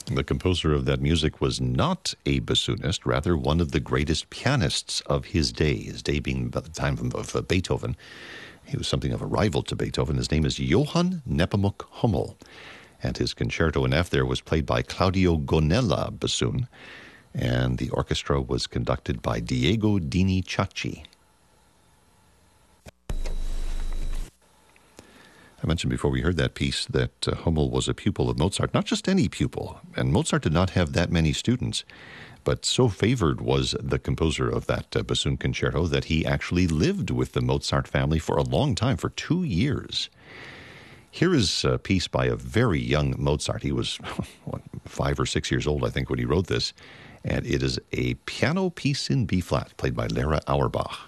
The composer of that music was not a bassoonist, rather one of the greatest pianists of his day being about the time of Beethoven. He was something of a rival to Beethoven. His name is Johann Nepomuk Hummel, and his concerto in F there was played by Claudio Gonella bassoon, and the orchestra was conducted by Diego Dini Ciacci. I mentioned before we heard that piece that Hummel was a pupil of Mozart, not just any pupil, and Mozart did not have that many students, but so favored was the composer of that bassoon concerto that he actually lived with the Mozart family for a long time, for 2 years. Here is a piece by a very young Mozart. He was 5 or 6 years old, I think, when he wrote this, and it is a piano piece in B-flat, played by Lara Auerbach.